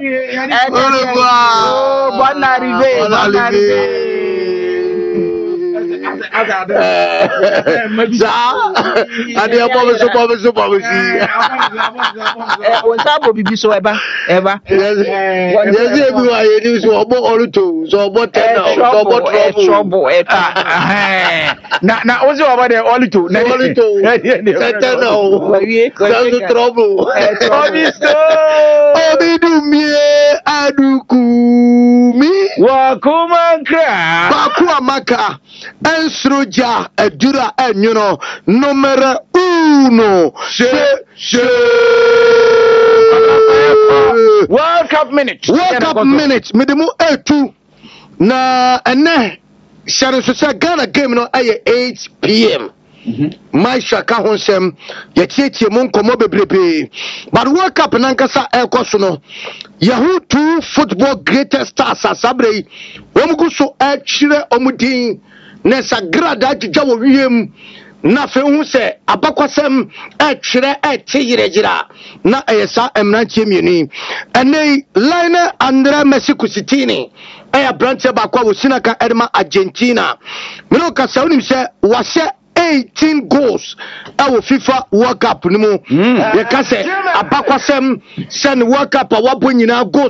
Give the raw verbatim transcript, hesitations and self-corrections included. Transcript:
Oh, bon arrivé, bon arrivé. Ça, ade abo so bo so bo si. Eh, on sa bo bibi so eba, eba. Yes, yes, we are using so obo oluto, so obo ten now, so obo trouble. Trouble, eta. Na na ozi obo de oluto, na oluto. Ten now. So trouble. Obi so. Obi do me aduku mi. Wa kuma kra. Ba ku amaka. Ensroja edura enyuno numero uno. She she. World Cup minute. World Cup minute. Medemu etu na ene share so say Ghana game no aye eight p m My shaka honsem ye tietie mon komo bebrebe. But World Cup nankasa ekoso no Yahoo two football greatest stars asabre omugu so e chire omudin na sagrada agija wo wiem na fe hu se abakwasem e twere e teyirejira na eyesa emrantie mieni ene line Andre Messi Kusitini e branche bakwa wo sinaka edma Argentina mino ka se onim se wase eighteen goals our FIFA World Cup ni mu ye ka se abakwasem sen World Cup awabo nyina goals